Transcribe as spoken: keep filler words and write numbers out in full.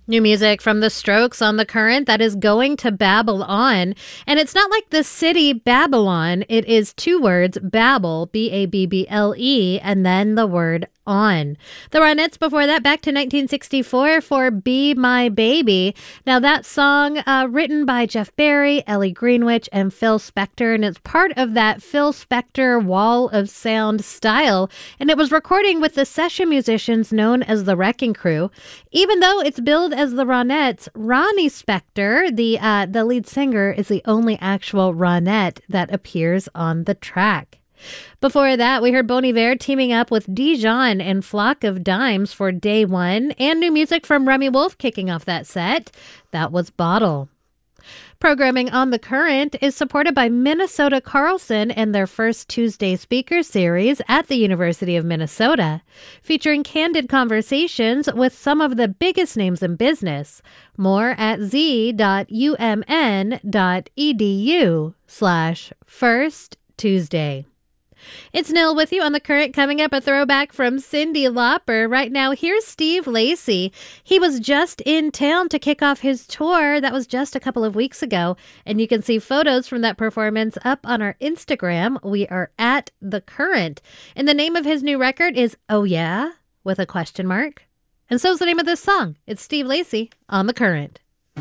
New music from The Strokes on The Current that is going to babble on. And it's not like the city Babylon. It is two words, Babble, B A B B L E, and then the word on. The Ronettes before that back to nineteen sixty-four for Be My Baby. Now that song uh, written by Jeff Barry, Ellie Greenwich, and Phil Spector, and it's part of that Phil Spector wall of sound style, and it was recording with the session musicians known as the Wrecking Crew. Even though it's billed as the Ronettes, Ronnie Spector, the uh, the lead singer, is the only actual Ronette that appears on the track. Before that, we heard Bon Iver teaming up with Dijon and Flock of Dimes for Day One, and new music from Remy Wolf kicking off that set. That was Bottle. Programming on The Current is supported by Minnesota Carlson and their first Tuesday speaker series at the University of Minnesota, featuring candid conversations with some of the biggest names in business. More at z.umn.edu slash first Tuesday. It's Nil with you on The Current. Coming up, a throwback from Cyndi Lauper. Right now, here's Steve Lacy. He was just in town to kick off his tour. That was just a couple of weeks ago. And you can see photos from that performance up on our Instagram. We are at The Current. And the name of his new record is Oh Yeah? With a question mark. And so's the name of this song. It's Steve Lacy on The Current.